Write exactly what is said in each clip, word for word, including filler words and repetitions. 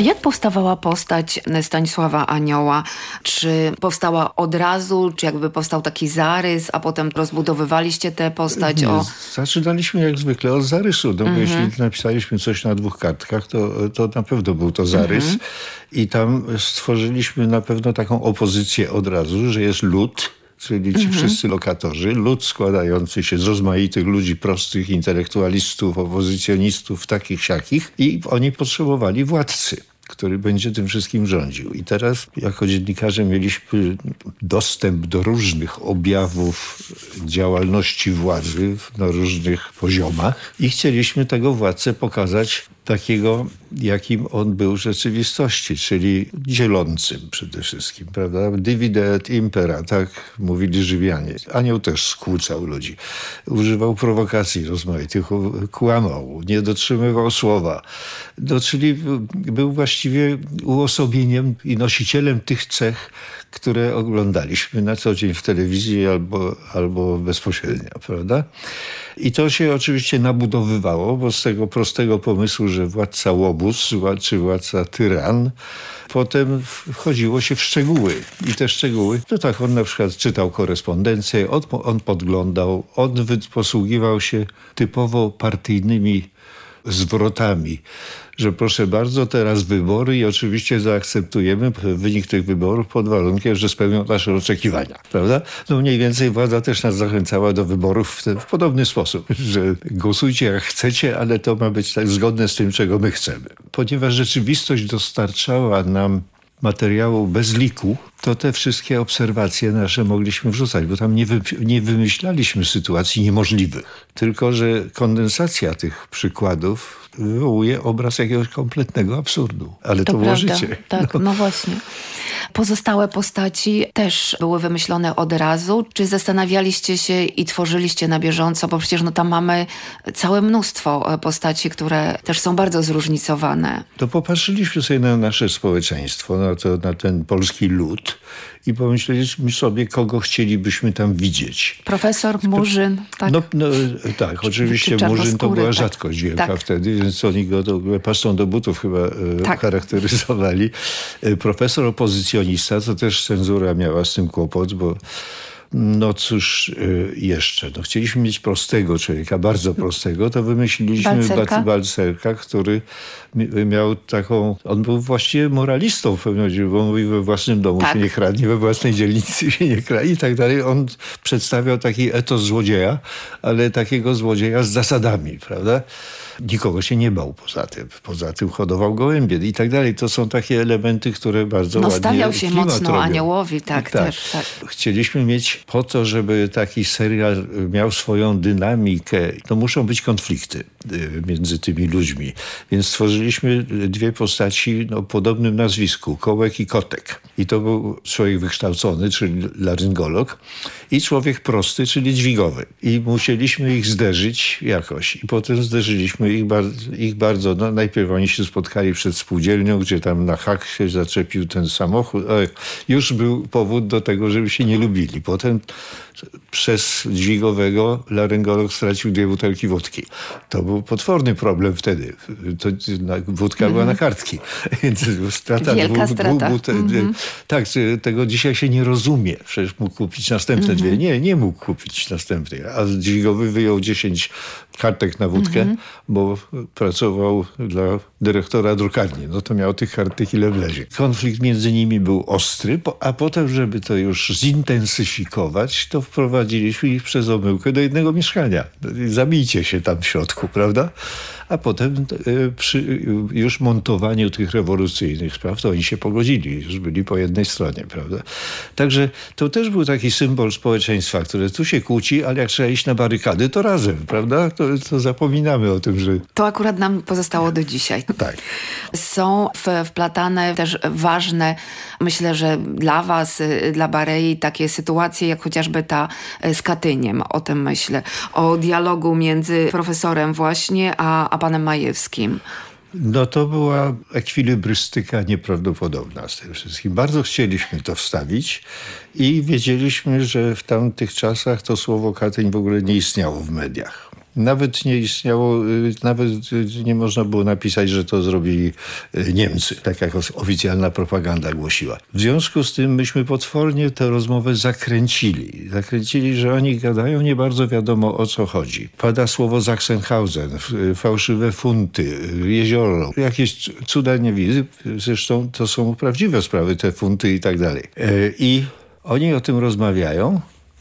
jak powstawała postać Stanisława Anioła? Czy powstała od razu, czy jakby powstał taki zarys, a potem rozbudowywaliście tę postać? Nie, o... Zaczynaliśmy jak zwykle od zarysu, no bo mm-hmm. jeśli napisaliśmy coś na dwóch kartkach, to, to na pewno był to zarys mm-hmm. i tam stworzyliśmy na pewno taką opozycję od razu, że jest lud, czyli ci mm-hmm. wszyscy lokatorzy, lud składający się z rozmaitych ludzi prostych, intelektualistów, opozycjonistów, takich siakich i oni potrzebowali władcy, który będzie tym wszystkim rządził. I teraz jako dziennikarze mieliśmy dostęp do różnych objawów działalności władzy na różnych poziomach i chcieliśmy tego władcę pokazać takiego, jakim on był w rzeczywistości, czyli dzielącym przede wszystkim, prawda? Divide et impera, tak mówili Rzymianie. Anioł też skłócał ludzi. Używał prowokacji rozmaitych, kłamał, nie dotrzymywał słowa. No, czyli był właściwie uosobieniem i nosicielem tych cech, które oglądaliśmy na co dzień w telewizji albo, albo bezpośrednio, prawda? I to się oczywiście nabudowywało, bo z tego prostego pomysłu, że władca łobuz czy władca tyran, potem wchodziło się w szczegóły. I te szczegóły, to tak, on na przykład czytał korespondencję, on, on podglądał, on posługiwał się typowo partyjnymi zwrotami, że proszę bardzo, teraz wybory i oczywiście zaakceptujemy wynik tych wyborów pod warunkiem, że spełnią nasze oczekiwania, prawda? No mniej więcej władza też nas zachęcała do wyborów w, ten, w podobny sposób, że głosujcie jak chcecie, ale to ma być tak zgodne z tym, czego my chcemy. Ponieważ rzeczywistość dostarczała nam materiału bez liku, to te wszystkie obserwacje nasze mogliśmy wrzucać, bo tam nie, wy, nie wymyślaliśmy sytuacji niemożliwych. Tylko że kondensacja tych przykładów wywołuje obraz jakiegoś kompletnego absurdu. Ale to, to było życie. Tak, no. no właśnie. Pozostałe postaci też były wymyślone od razu? Czy zastanawialiście się i tworzyliście na bieżąco? Bo przecież no, tam mamy całe mnóstwo postaci, które też są bardzo zróżnicowane. To popatrzyliśmy sobie na nasze społeczeństwo, na, to, na ten polski lud i pomyśleliśmy sobie, kogo chcielibyśmy tam widzieć. Profesor Murzyn, tak? No, no tak, czy, oczywiście czy Murzyn to była tak. rzadkość wielka tak. wtedy, więc oni go do, pastą do butów chyba tak. charakteryzowali. Profesor opozycjonista, to też cenzura miała z tym kłopot, bo no cóż jeszcze, no chcieliśmy mieć prostego człowieka, bardzo prostego, to wymyśliliśmy Balcerka, Balcerka który miał taką, on był właściwie moralistą w pewnym razie, bo mówił, we własnym domu tak. się nie kradnie, we własnej dzielnicy się nie kradnie i tak dalej. On przedstawiał taki etos złodzieja, ale takiego złodzieja z zasadami, prawda? Nikogo się nie bał poza tym. Poza tym hodował gołębie i tak dalej. To są takie elementy, które bardzo no, ładnie stawiał się mocno robią. Aniołowi, tak, tak, też. Tak. Chcieliśmy mieć po to, żeby taki serial miał swoją dynamikę, to muszą być konflikty między tymi ludźmi. Więc stworzyliśmy dwie postaci o podobnym nazwisku, Kołek i Kotek. I to był człowiek wykształcony, czyli laryngolog i człowiek prosty, czyli dźwigowy. I musieliśmy ich zderzyć jakoś. I potem zderzyliśmy ich, bar- ich bardzo. No, najpierw oni się spotkali przed spółdzielnią, gdzie tam na hak się zaczepił ten samochód. O, już był powód do tego, żeby się nie lubili. Potem przez dźwigowego laryngolog stracił dwie butelki wódki. To był potworny problem wtedy. To, na, wódka mm. była na kartki. Więc strata Wielka dwóch, strata. Dwóch butel- mm-hmm. Tak, tego dzisiaj się nie rozumie. Przecież mógł kupić następne mm-hmm. dwie. Nie, nie mógł kupić następnych. A dźwigowy wyjął dziesięć kartek na wódkę, mm-hmm. bo pracował dla dyrektora drukarni. No to miał tych kartek ile wlezie. Konflikt między nimi był ostry, a potem, żeby to już zintensyfikować, to wprowadziliśmy ich przez omyłkę do jednego mieszkania. Zabijcie się tam w środku, prawda? A potem przy już montowaniu tych rewolucyjnych spraw, to oni się pogodzili, już byli po jednej stronie, prawda? Także to też był taki symbol społeczeństwa, które tu się kłóci, ale jak trzeba iść na barykady, to razem, prawda? To, to zapominamy o tym, że... To akurat nam pozostało do dzisiaj. Tak. Są w, wplatane też ważne, myślę, że dla was, dla Barei, takie sytuacje, jak chociażby ta z Katyniem, o tym myślę. O dialogu między profesorem właśnie, a, a panem Majewskim. No to była ekwilibrystyka nieprawdopodobna z tym wszystkim. Bardzo chcieliśmy to wstawić i wiedzieliśmy, że w tamtych czasach to słowo Katyń w ogóle nie istniało w mediach. Nawet nie istniało, nawet nie można było napisać, że to zrobili Niemcy, tak jak oficjalna propaganda głosiła. W związku z tym myśmy potwornie tę rozmowę zakręcili. Zakręcili, że oni gadają, nie bardzo wiadomo o co chodzi. Pada słowo Sachsenhausen, fałszywe funty, jezioro, jakieś cuda nie widzę. Zresztą to są prawdziwe sprawy, te funty i tak dalej. I oni o tym rozmawiają.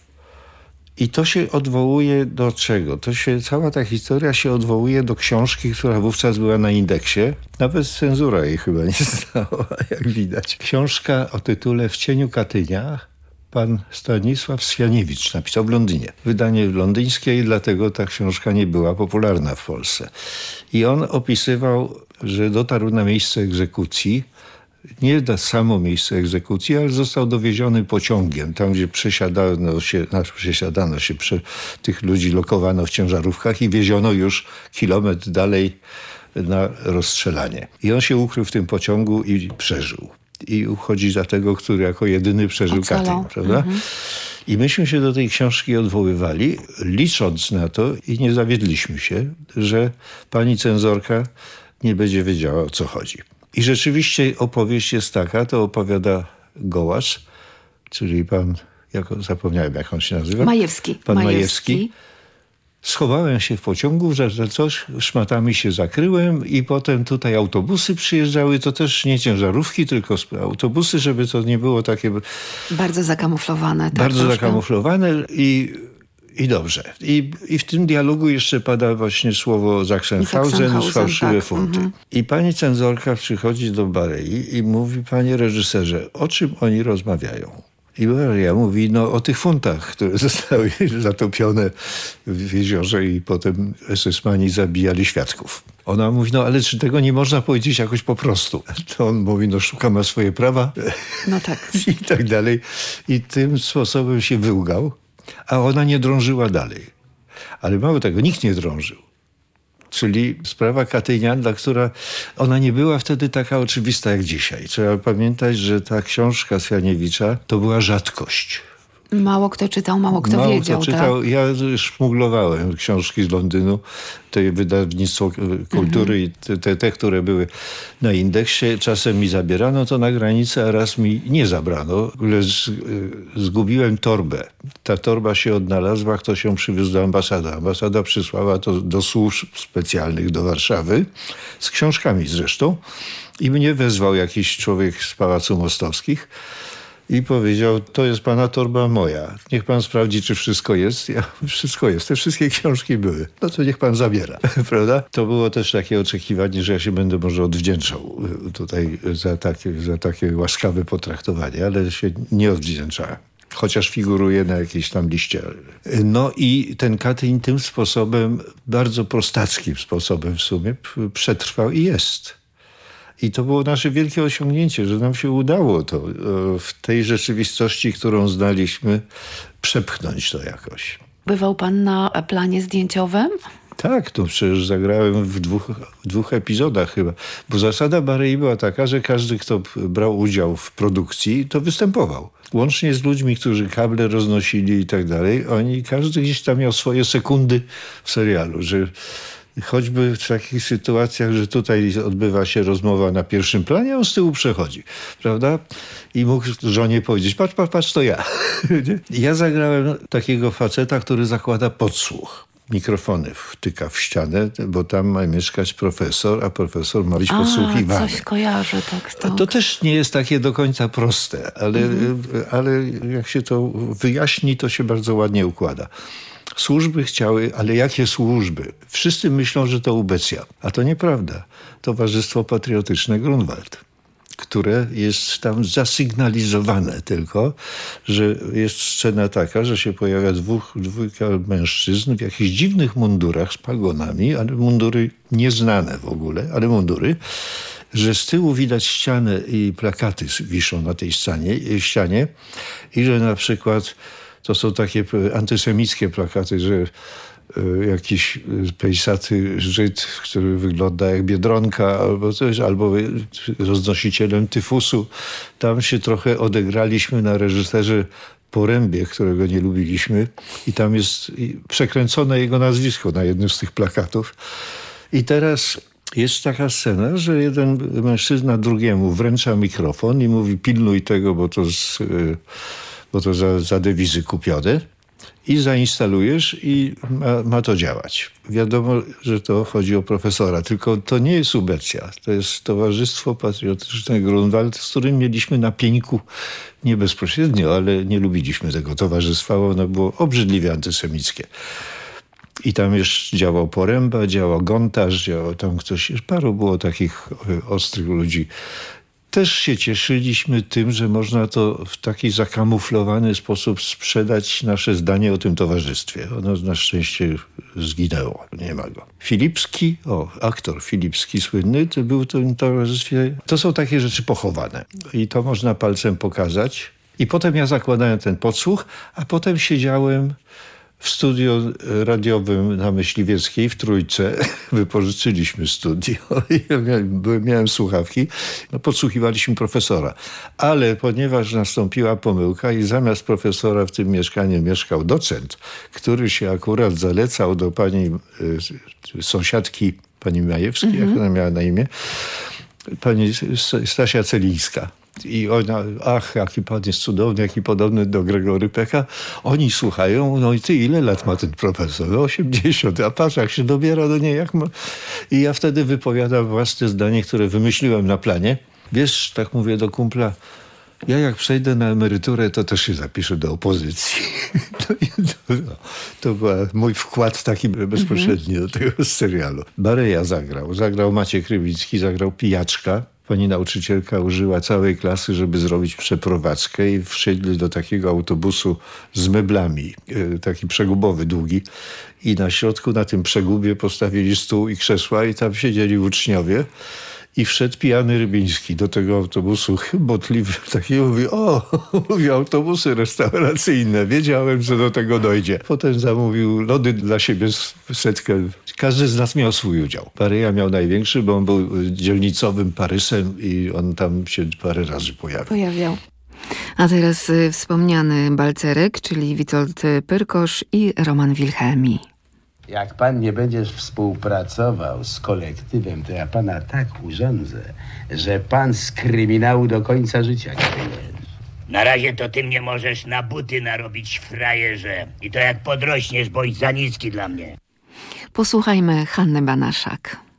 I to się odwołuje do czego? To się, cała ta historia się odwołuje do książki, która wówczas była na indeksie. Nawet cenzura jej chyba nie znała, jak widać. Książka o tytule W cieniu Katynia. Pan Stanisław Swianiewicz napisał w Londynie. Wydanie londyńskie i dlatego ta książka nie była popularna w Polsce. I on opisywał, że dotarł na miejsce egzekucji. Nie na samo miejsce egzekucji, ale został dowieziony pociągiem, tam gdzie przesiadano się, znaczy przesiadano się, prze, tych ludzi lokowano w ciężarówkach i wieziono już kilometr dalej na rozstrzelanie. I on się ukrył w tym pociągu i przeżył. I uchodzi za tego, który jako jedyny przeżył Katyń, prawda? Mhm. I myśmy się do tej książki odwoływali, licząc na to i nie zawiedliśmy się, że pani cenzorka nie będzie wiedziała, o co chodzi. I rzeczywiście opowieść jest taka, to opowiada Gołasz, czyli pan, jak, zapomniałem jak on się nazywa. Majewski. Pan Majewski. Majewski. Schowałem się w pociągu, że, że coś, szmatami się zakryłem i potem tutaj autobusy przyjeżdżały, to też nie ciężarówki, tylko autobusy, żeby to nie było takie... Bardzo zakamuflowane. Tak, bardzo troszkę. zakamuflowane i... I dobrze. I, I w tym dialogu jeszcze pada właśnie słowo Sachsenhausen, fałszywe tak. funty. Mhm. I pani cenzorka przychodzi do Barei i mówi, panie reżyserze, o czym oni rozmawiają? I Bareja mówi, no o tych funtach, które zostały zatopione w jeziorze i potem esesmani zabijali świadków. Ona mówi, no ale czy tego nie można powiedzieć jakoś po prostu? To on mówi, no szukam na swoje prawa. No tak. I tak dalej. I tym sposobem się wyłgał. A ona nie drążyła dalej. Ale mało tego, nikt nie drążył. Czyli sprawa Katynia, dla która ona nie była wtedy taka oczywista jak dzisiaj. Trzeba pamiętać, że ta książka Swianiewicza to była rzadkość. Mało kto czytał, mało kto mało wiedział. Kto czytał. Tak? Ja szmuglowałem książki z Londynu, to wydawnictwo kultury mhm. i te, te, te, które były na indeksie. Czasem mi zabierano to na granicę, a raz mi nie zabrano. W ogóle z, zgubiłem torbę. Ta torba się odnalazła, kto się przywiózł do ambasady. Ambasada przysłała to do służb specjalnych do Warszawy, z książkami zresztą. I mnie wezwał jakiś człowiek z Pałacu Mostowskich. I powiedział, to jest pana torba moja. Niech pan sprawdzi, czy wszystko jest. Ja, wszystko jest. Te wszystkie książki były. No to niech pan zabiera. Prawda? To było też takie oczekiwanie, że ja się będę może odwdzięczał tutaj za takie, za takie łaskawe potraktowanie, ale się nie odwdzięczałem. Chociaż figuruje na jakiejś tam liście. No i ten Katyń tym sposobem, bardzo prostackim sposobem w sumie, przetrwał i jest. I to było nasze wielkie osiągnięcie, że nam się udało to w tej rzeczywistości, którą znaliśmy, przepchnąć to jakoś. Bywał pan na planie zdjęciowym? Tak, to przecież zagrałem w dwóch, w dwóch epizodach chyba. Bo zasada Barei była taka, że każdy, kto brał udział w produkcji, to występował. Łącznie z ludźmi, którzy kable roznosili i tak dalej. Oni, każdy gdzieś tam miał swoje sekundy w serialu, że... Choćby w takich sytuacjach, że tutaj odbywa się rozmowa na pierwszym planie, on z tyłu przechodzi, prawda? I mógł żonie powiedzieć, patrz, patrz, patrz, to ja. Ja zagrałem takiego faceta, który zakłada podsłuch. Mikrofony wtyka w ścianę, bo tam ma mieszkać profesor, a profesor ma być podsłuchiwany. Coś kojarzę, tak, tak. To też nie jest takie do końca proste, ale, mhm. ale jak się to wyjaśni, to się bardzo ładnie układa. Służby chciały, ale jakie służby? Wszyscy myślą, że to ubecja, a to nieprawda. Towarzystwo Patriotyczne Grunwald, które jest tam zasygnalizowane tylko, że jest scena taka, że się pojawia dwóch, dwójka mężczyzn w jakichś dziwnych mundurach z pagonami, ale mundury nieznane w ogóle, ale mundury, że z tyłu widać ścianę i plakaty wiszą na tej ścianie, ścianie i że na przykład to są takie antysemickie plakaty, że jakiś pejsaty Żyd, który wygląda jak Biedronka albo coś, albo roznosicielem tyfusu. Tam się trochę odegraliśmy na reżyserze Porębie, którego nie lubiliśmy i tam jest przekręcone jego nazwisko na jednym z tych plakatów. I teraz jest taka scena, że jeden mężczyzna drugiemu wręcza mikrofon i mówi: pilnuj tego, bo to, z, bo to za, za dewizy kupione. I zainstalujesz i ma, ma to działać. Wiadomo, że to chodzi o profesora, tylko to nie jest Subecja. To jest Towarzystwo Patriotyczne Grunwald, z którym mieliśmy na pieńku, nie bezpośrednio, ale nie lubiliśmy tego towarzystwa, ono było obrzydliwie antysemickie. I tam jeszcze działał Poręba, działał Gontarz, działał tam ktoś, paru było takich ostrych ludzi. Też się cieszyliśmy tym, że można to w taki zakamuflowany sposób sprzedać nasze zdanie o tym towarzystwie. Ono na szczęście zginęło, nie ma go. Filipski, o, aktor Filipski słynny, to był w tym towarzystwie. To są takie rzeczy pochowane i to można palcem pokazać. I potem ja zakładałem ten podsłuch, a potem siedziałem w studio radiowym na Myśliwieckiej w Trójce. Wypożyczyliśmy studio. Ja miałem, miałem słuchawki. No, podsłuchiwaliśmy profesora. Ale ponieważ nastąpiła pomyłka i zamiast profesora w tym mieszkaniu mieszkał docent, który się akurat zalecał do pani y, sąsiadki, pani Majewskiej, mm-hmm. jak ona miała na imię, pani Stasia Celińska. I ona, ach, jaki pan jest cudowny, jaki podobny do Gregory Pecka. Oni słuchają, no i ty, ile lat ma ten profesor? No osiemdziesiąt, a patrz, jak się dobiera do niej, jak ma... I ja wtedy wypowiadam własne zdanie, które wymyśliłem na planie. Wiesz, tak mówię do kumpla, ja jak przejdę na emeryturę, to też się zapiszę do opozycji. To, to, to był mój wkład taki bezpośredni mm-hmm. do tego serialu. Bareja zagrał. Zagrał Maciek Rybicki, zagrał Pijaczka. Pani nauczycielka użyła całej klasy, żeby zrobić przeprowadzkę i wsiedli do takiego autobusu z meblami, taki przegubowy, długi. I na środku, na tym przegubie postawili stół i krzesła i tam siedzieli uczniowie. I wszedł pijany Rybiński do tego autobusu, chybotliwy, taki mówi, o, mówi, autobusy restauracyjne, wiedziałem, że do tego dojdzie. Potem zamówił lody dla siebie setkę. Każdy z nas miał swój udział. Bareja miał największy, bo on był dzielnicowym Parysem i on tam się parę razy pojawił. Pojawiał. A teraz y, wspomniany Balcerek, czyli Witold Pyrkosz i Roman Wilhelmi. Jak pan nie będziesz współpracował z kolektywem, to ja pana tak urządzę, że pan z kryminału do końca życia nie wyjdziesz. Na razie to ty mnie możesz na buty narobić, frajerze. I to jak podrośniesz, boś za niski dla mnie. Posłuchajmy Hanny Banaszak.